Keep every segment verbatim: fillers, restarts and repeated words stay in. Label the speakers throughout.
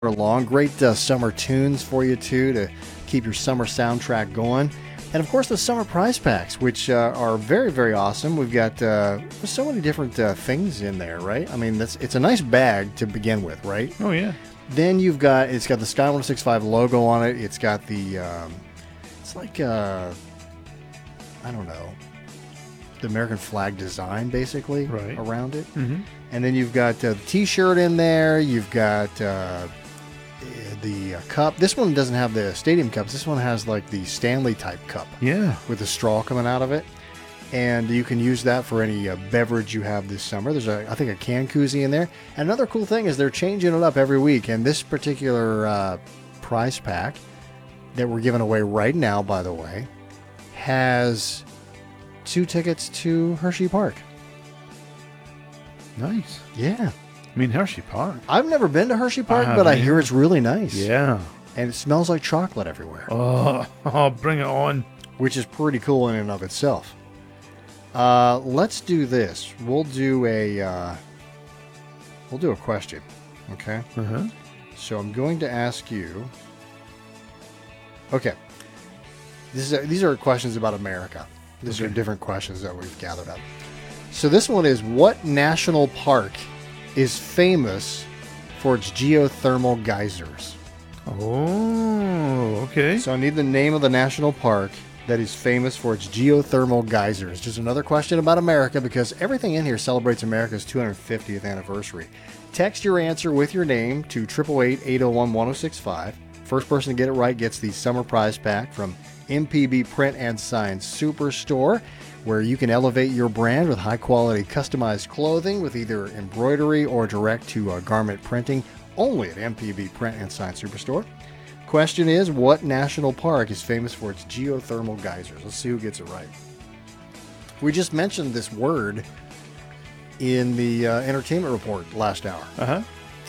Speaker 1: along. Great uh, summer tunes for you, too, to keep your summer soundtrack going. And, of course, the summer prize packs, which uh, are very, very awesome. We've got uh, so many different uh, things in there, right? I mean, that's, it's a nice bag to begin with, right?
Speaker 2: Oh, yeah.
Speaker 1: Then you've got, it's got the Sky one sixty-five logo on it. It's got the, um, it's like, uh, I don't know, the American flag design, basically,
Speaker 2: right.
Speaker 1: around it.
Speaker 2: Mm-hmm.
Speaker 1: And then you've got uh, the T-shirt in there. You've got uh, the uh, cup. This one doesn't have the stadium cups. This one has like the Stanley type cup.
Speaker 2: Yeah.
Speaker 1: With the straw coming out of it. And you can use that for any uh, beverage you have this summer. There's, a, I think, a can koozie in there. And another cool thing is they're changing it up every week. And this particular uh, prize pack that we're giving away right now, by the way, has two tickets to Hershey Park.
Speaker 2: Nice.
Speaker 1: Yeah.
Speaker 2: I mean, Hershey Park.
Speaker 1: I've never been to Hershey Park,
Speaker 2: I
Speaker 1: but I
Speaker 2: haven't.
Speaker 1: hear it's really nice.
Speaker 2: Yeah.
Speaker 1: And it smells like chocolate everywhere.
Speaker 2: Oh, oh, bring it on.
Speaker 1: Which is pretty cool in and of itself. Uh, let's do this. We'll do a uh, we'll do a question. Okay?
Speaker 2: Uh-huh.
Speaker 1: So I'm going to ask you. Okay. This is a, these are questions about America. These
Speaker 2: Okay.
Speaker 1: are different questions that we've gathered up. So this one is, what national park is famous for its geothermal geysers?
Speaker 2: Oh, okay.
Speaker 1: So I need the name of the national park that is famous for its geothermal geysers. Just another question about America, because everything in here celebrates America's two hundred fiftieth anniversary. Text your answer with your name to eight eight eight, eight oh one, one oh six five. First person to get it right gets the summer prize pack from M P B Print and Sign Superstore, where you can elevate your brand with high-quality customized clothing with either embroidery or direct-to-garment printing, only at M P B Print and Sign Superstore. Question is, what national park is famous for its geothermal geysers? Let's see who gets it right. We just mentioned this word in the uh, entertainment report last hour.
Speaker 2: Uh-huh.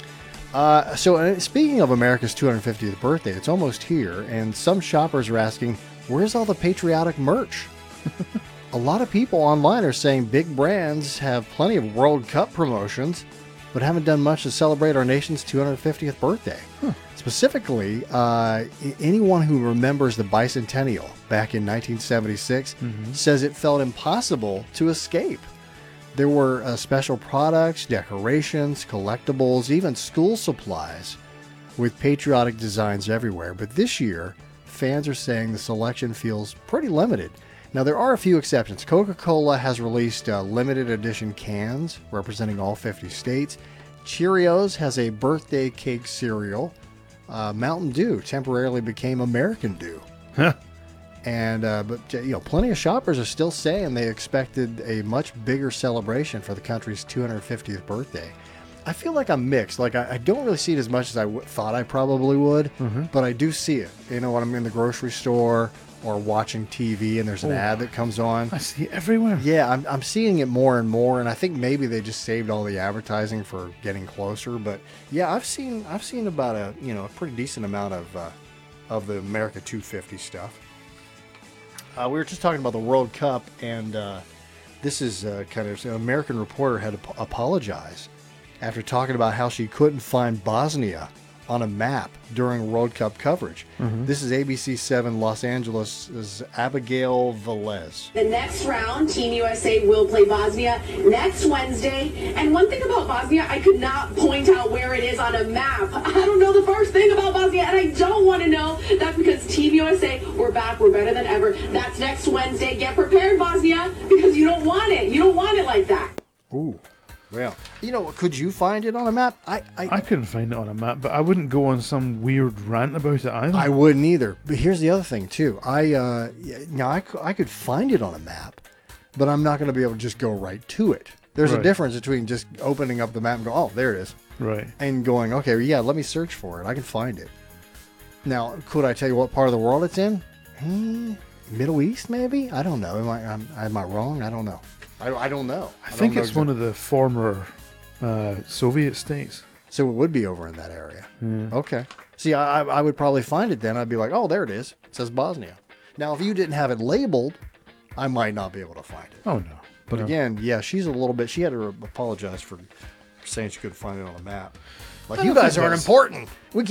Speaker 1: Uh, so uh, speaking of America's two hundred fiftieth birthday, it's almost here, and some shoppers are asking, where's all the patriotic merch? A lot of people online are saying big brands have plenty of World Cup promotions, but haven't done much to celebrate our nation's two hundred fiftieth birthday. Huh. Specifically, uh, anyone who remembers the bicentennial back in nineteen seventy-six mm-hmm. says it felt impossible to escape. There were uh, special products, decorations, collectibles, even school supplies with patriotic designs everywhere. But this year, fans are saying the selection feels pretty limited. Now, there are a few exceptions. Coca-Cola has released uh, limited edition cans representing all fifty states. Cheerios has a birthday cake cereal. Uh, Mountain Dew temporarily became American Dew.
Speaker 2: Huh.
Speaker 1: And uh, but you know, plenty of shoppers are still saying they expected a much bigger celebration for the country's two hundred fiftieth birthday. I feel like I'm mixed. Like I, I don't really see it as much as I w- thought I probably would, mm-hmm. but I do see it. You know, when I'm in the grocery store or watching T V and there's an
Speaker 2: oh,
Speaker 1: ad that comes on.
Speaker 2: I see it everywhere.
Speaker 1: Yeah, I'm I'm seeing it more and more, and I think maybe they just saved all the advertising for getting closer. But yeah, I've seen I've seen about a you know a pretty decent amount of uh, of the America two fifty stuff. Uh, we were just talking about the World Cup, and uh, this is uh, kind of an American reporter had to ap- apologize after talking about how she couldn't find Bosnia on a map during World Cup coverage. Mm-hmm. This is A B C seven Los Angeles' Abigail Velez.
Speaker 3: The next round, Team U S A will play Bosnia next Wednesday. And one thing about Bosnia, I could not point out where it is on a map. I don't know the first thing about Bosnia, and I don't want to know. That's because Team U S A, we're back, we're better than ever. That's next Wednesday. Get prepared, Bosnia, because you don't want it. You don't want it like that.
Speaker 1: Ooh. Well, you know, could you find it on a map? I, I,
Speaker 2: I couldn't find it on a map, but I wouldn't go on some weird rant about it either.
Speaker 1: I wouldn't either. But here's the other thing, too. I, uh, now I, I could find it on a map, but I'm not going to be able to just go right to it. There's
Speaker 2: Right.
Speaker 1: a difference between just opening up the map and go, oh, there it is.
Speaker 2: Right.
Speaker 1: And going, okay, yeah, let me search for it. I can find it. Now, could I tell you what part of the world it's in? Hmm, Middle East, maybe? I don't know. Am I, am, am I wrong? I don't know. I, I don't know.
Speaker 2: I, I think it's one of the former uh, Soviet states.
Speaker 1: So it would be over in that area.
Speaker 2: Yeah.
Speaker 1: Okay. See, I, I would probably find it then. I'd be like, oh, there it is. It says Bosnia. Now, if you didn't have it labeled, I might not be able to find it.
Speaker 2: Oh, no.
Speaker 1: But
Speaker 2: no.
Speaker 1: again, yeah, she's a little bit, she had to apologize for saying she couldn't find it on the map. Like,
Speaker 2: I
Speaker 1: you
Speaker 2: don't
Speaker 1: guys
Speaker 2: think
Speaker 1: aren't
Speaker 2: that's-
Speaker 1: important. We